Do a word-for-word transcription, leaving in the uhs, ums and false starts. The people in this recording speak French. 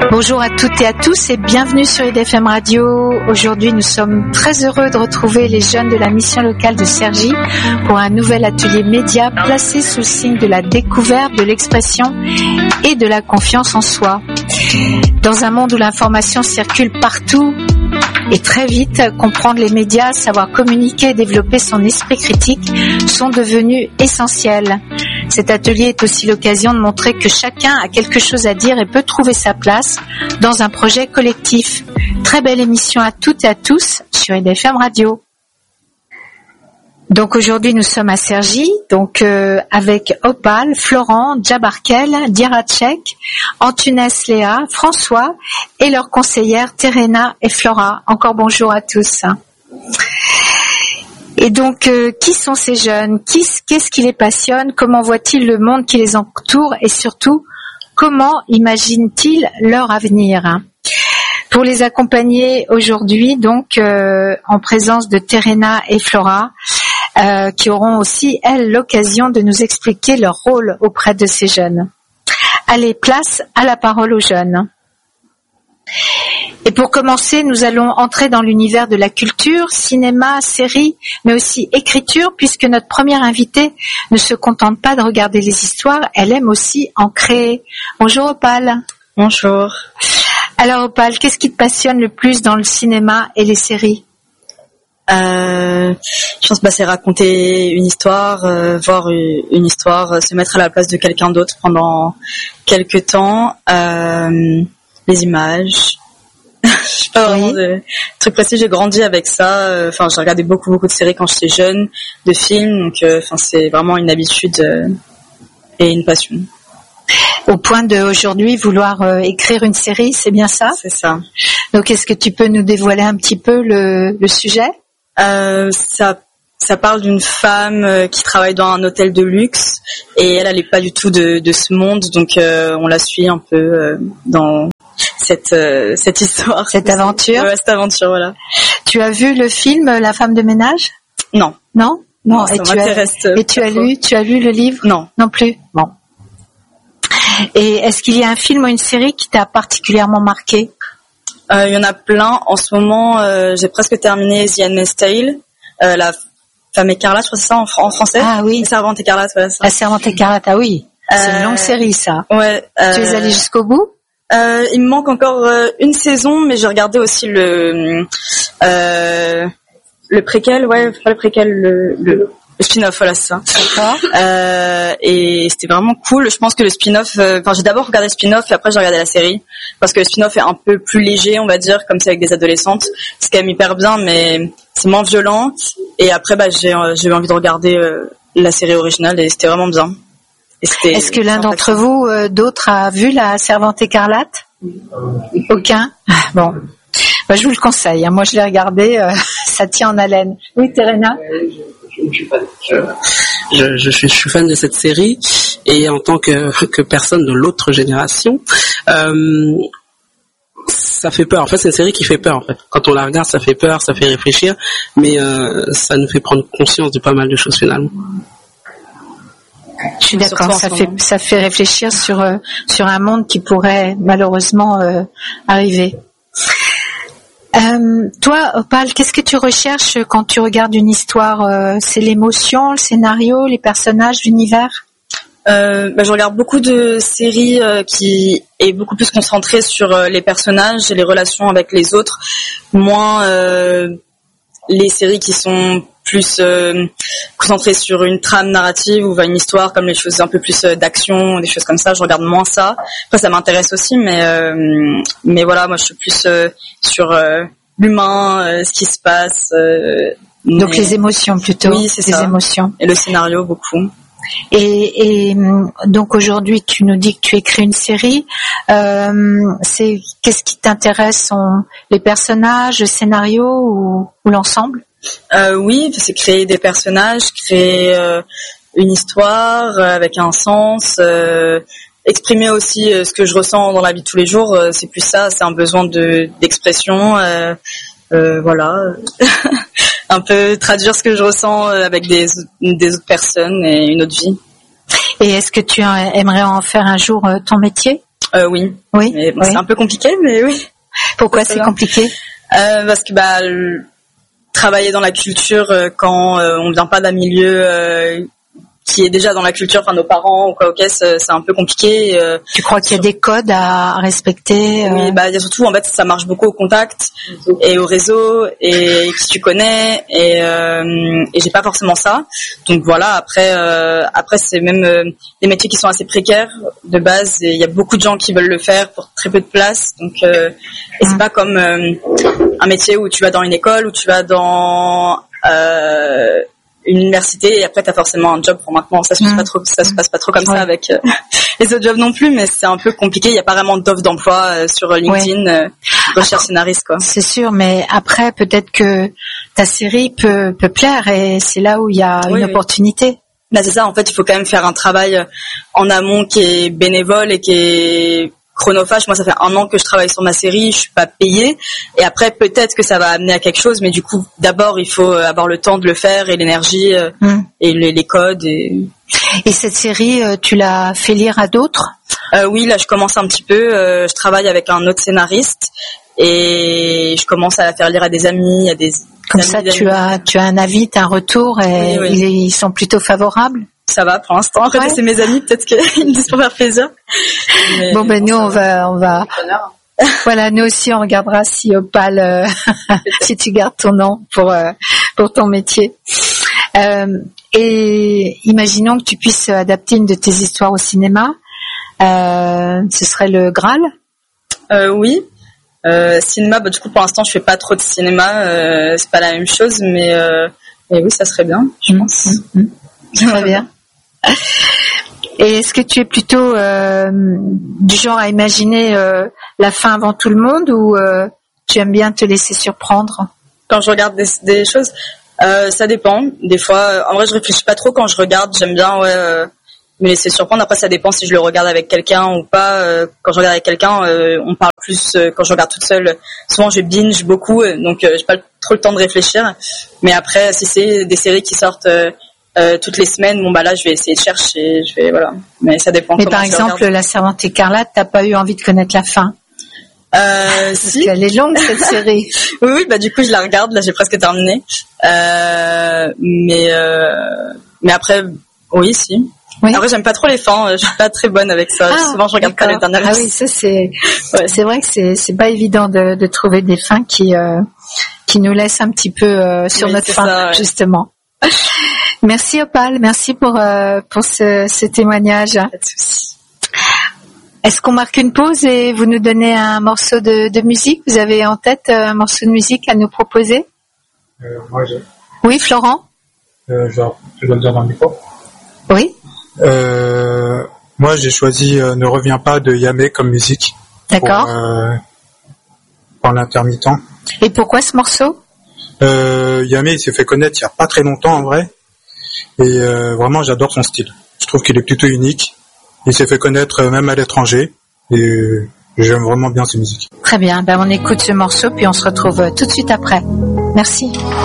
Bonjour à toutes et à tous et bienvenue sur I D F M Radio. Aujourd'hui, nous sommes très heureux de retrouver les jeunes de la mission locale de Cergy pour un nouvel atelier média placé sous le signe de la découverte, de l'expression et de la confiance en soi. Dans un monde où l'information circule partout et très vite, comprendre les médias, savoir communiquer et développer son esprit critique sont devenus essentiels. Cet atelier est aussi l'occasion de montrer que chacun a quelque chose à dire et peut trouver sa place dans un projet collectif. Très belle émission à toutes et à tous sur I D F M Radio. Donc aujourd'hui nous sommes à Cergy, donc euh, avec Opal, Florent, Djabarkel, Diracek, Antunes Léa, François et leurs conseillères Terena et Flora. Encore bonjour à tous. Et donc, euh, qui sont ces jeunes ? Qui, Qu'est-ce qui les passionne ? Comment voient-ils le monde qui les entoure ? Et surtout, comment imaginent-ils leur avenir ? Pour les accompagner aujourd'hui, donc, euh, en présence de Terena et Flora, euh, qui auront aussi, elles, l'occasion de nous expliquer leur rôle auprès de ces jeunes. Allez, place à la parole aux jeunes. Et pour commencer, nous allons entrer dans l'univers de la culture, cinéma, série, mais aussi écriture, puisque notre première invitée ne se contente pas de regarder les histoires, elle aime aussi en créer. Bonjour Opal. Bonjour. Alors Opal, qu'est-ce qui te passionne le plus dans le cinéma et les séries ? Euh, je pense que bah, c'est raconter une histoire, euh, voir une histoire, euh, se mettre à la place de quelqu'un d'autre pendant quelques temps, euh, les images. Je sais pas vraiment de trucs précis. J'ai grandi avec ça. Enfin, euh, j'ai regardé beaucoup beaucoup de séries quand j'étais jeune, de films. Donc, enfin, euh, c'est vraiment une habitude euh, et une passion. Au point de aujourd'hui vouloir euh, écrire une série, c'est bien ça ? C'est ça. Donc, est-ce que tu peux nous dévoiler un petit peu le, le sujet ? euh, Ça. Ça parle d'une femme euh, qui travaille dans un hôtel de luxe et elle, elle est pas du tout de, de ce monde, donc euh, on la suit un peu euh, dans cette euh, cette histoire, cette aventure. Ouais, cette aventure, voilà. Tu as vu le film La femme de ménage ? Non. Non ? Non. Non, et ça tu m'intéresse. as et tu as lu tu as lu le livre ? Non. Non plus. Bon. Et est-ce qu'il y a un film ou une série qui t'a particulièrement marqué ? Euh, il y en a plein. En ce moment, euh, j'ai presque terminé The Handmaid's Tale, euh, la Femme écarlate, je crois que c'est ça en, fr- en français. Ah oui. La Servante écarlate, voilà ça. La Servante écarlate, ah oui. C'est euh, une longue série, ça. Ouais. Euh, tu es allé jusqu'au bout ? euh, Il me manque encore euh, une saison, mais j'ai regardé aussi le euh, le préquel, ouais, pas le préquel, le, le, le spin-off, voilà, c'est ça. D'accord. Euh, et c'était vraiment cool. Je pense que le spin-off, enfin, euh, j'ai d'abord regardé le spin-off et après j'ai regardé la série, parce que le spin-off est un peu plus léger, on va dire, comme c'est avec des adolescentes. C'est quand même hyper bien, mais c'est moins violent. Et après, bah, j'ai, euh, j'ai eu envie de regarder euh, la série originale et c'était vraiment bien. Et c'était, Est-ce que l'un d'entre vous, euh, d'autres, a vu la Servante écarlate ? Aucun ? Bon. Bah, je vous le conseille. Hein. Moi, je l'ai regardé. Euh, ça tient en haleine. Oui, Terena ? Je suis fan. Je, je, suis, je suis fan de cette série et en tant que, que personne de l'autre génération, euh, ça fait peur. En fait, c'est une série qui fait peur. En fait, quand on la regarde, ça fait peur, ça fait réfléchir, mais euh, ça nous fait prendre conscience de pas mal de choses finalement. Je suis d'accord. Ça fait ça fait réfléchir sur euh, sur un monde qui pourrait malheureusement euh, arriver. Euh, toi, Opal, qu'est-ce que tu recherches quand tu regardes une histoire ? euh, C'est l'émotion, le scénario, les personnages, l'univers ? euh, bah, Je regarde beaucoup de séries euh, qui est beaucoup plus concentrée sur euh, les personnages et les relations avec les autres, moins euh, les séries qui sont plus euh, concentrées sur une trame narrative ou une histoire, comme les choses un peu plus euh, d'action, des choses comme ça. Je regarde moins ça. Après, ça m'intéresse aussi, mais euh, mais voilà, moi, je suis plus euh, sur euh, l'humain, euh, ce qui se passe. Euh, Donc mais... les émotions plutôt. Oui, c'est les ça. émotions. Et le scénario beaucoup. Et, et donc aujourd'hui, tu nous dis que tu écris une série. Euh, c'est qu'est-ce qui t'intéresse ? Sont les personnages, le scénario ou, ou l'ensemble ? Euh, oui, c'est créer des personnages, créer euh, une histoire euh, avec un sens, euh, exprimer aussi euh, ce que je ressens dans la vie de tous les jours. Euh, c'est plus ça, c'est un besoin de d'expression. Euh, euh, voilà, un peu traduire ce que je ressens avec des des autres personnes et une autre vie. Et est-ce que tu aimerais en faire un jour ton métier ? Euh, oui. Oui. Mais bon, oui. C'est un peu compliqué, mais oui. Pourquoi c'est, c'est compliqué? euh, Parce que bah le... travailler dans la culture euh, quand euh, on vient pas d'un milieu euh, qui est déjà dans la culture, enfin nos parents ou quoi, ok, c'est, c'est un peu compliqué. Euh, tu crois qu'il y a des codes à respecter? euh... Oui, bah il y a surtout en fait ça marche beaucoup au contact et au réseau et qui tu connais et euh, et j'ai pas forcément ça. Donc voilà, après euh, après c'est même euh, des métiers qui sont assez précaires de base et il y a beaucoup de gens qui veulent le faire pour très peu de place. Donc euh, et c'est pas comme euh, un métier où tu vas dans une école, où tu vas dans euh, une université et après t'as forcément un job pour maintenant. Ça se passe pas trop, ça se passe pas trop comme ouais. ça avec euh, les autres jobs non plus, mais c'est un peu compliqué. Il y a pas vraiment d'offres d'emploi euh, sur LinkedIn, ouais. euh, recherche scénariste quoi. C'est sûr, mais après peut-être que ta série peut peut plaire et c'est là où il y a oui, une oui. opportunité. Bah c'est ça. En fait, il faut quand même faire un travail en amont qui est bénévole et qui est chronophage. Moi, ça fait un an que je travaille sur ma série, je suis pas payée. Et après, peut-être que ça va amener à quelque chose, mais du coup, d'abord, il faut avoir le temps de le faire et l'énergie euh, mm. et les, les codes. Et... et cette série, tu l'as fait lire à d'autres? euh, Oui, là, je commence un petit peu. Euh, je travaille avec un autre scénariste et je commence à la faire lire à des amis, à des. Comme amis, ça, tu amis. as tu as un avis, un retour et oui, oui. ils sont plutôt favorables. Ça va pour l'instant. Après, ouais. c'est mes amis, peut-être qu'ils me disent pour faire plaisir. Mais bon, ben nous, on va, on va. Voilà, nous aussi, on regardera si Opal, euh, si tu gardes ton nom pour euh, pour ton métier. Euh, et imaginons que tu puisses adapter une de tes histoires au cinéma. Euh, ce serait le Graal. Euh, oui. Euh, cinéma, bah, du coup, pour l'instant, je fais pas trop de cinéma. Euh, c'est pas la même chose, mais, euh, mais oui, ça serait bien, je mmh, pense. Mmh, mmh. Très bien. Et est-ce que tu es plutôt euh, du genre à imaginer euh, la fin avant tout le monde ou euh, tu aimes bien te laisser surprendre? Quand je regarde des, des choses, euh, ça dépend. Des fois, en vrai, je réfléchis pas trop quand je regarde. J'aime bien ouais, euh, me laisser surprendre. Après, ça dépend si je le regarde avec quelqu'un ou pas. Euh, quand je regarde avec quelqu'un, euh, on parle plus. Euh, quand je regarde toute seule, souvent je binge beaucoup, euh, donc euh, j'ai pas trop le temps de réfléchir. Mais après, si c'est des séries qui sortent euh, Euh, toutes les semaines, bon bah là je vais essayer de chercher, je vais voilà, mais ça dépend. Mais par exemple, La Servante écarlate, t'as pas eu envie de connaître la fin? Euh, Parce si. qu'elle est longue cette série. oui, oui, bah du coup je la regarde, là j'ai presque terminé. Euh, mais euh, mais après, oui, si. Oui. Après j'aime pas trop les fins, je suis pas très bonne avec ça. Ah, souvent je regarde d'accord. pas les dernières. Ah oui, ça c'est, ouais. c'est vrai que c'est c'est pas évident de, de trouver des fins qui euh, qui nous laissent un petit peu euh, sur oui, notre fin ça, ouais. justement. Merci Opal, merci pour euh, pour ce, ce témoignage. Pas de souci. Est-ce qu'on marque une pause et vous nous donnez un morceau de, de musique? Vous avez en tête un morceau de musique à nous proposer? euh, Moi j'ai. Oui, Florent. Euh, genre, je dois le dire dans le micro. Oui. Euh, moi j'ai choisi euh, Ne reviens pas de Yamé comme musique. D'accord. Pour, euh, pour l'intermittent. Et pourquoi ce morceau? Euh, Yamé il s'est fait connaître il y a pas très longtemps en vrai et euh, vraiment j'adore son style. Je trouve qu'il est plutôt unique. Il s'est fait connaître même à l'étranger et euh, j'aime vraiment bien ses musiques. Très bien, ben on écoute ce morceau puis on se retrouve tout de suite après. Merci.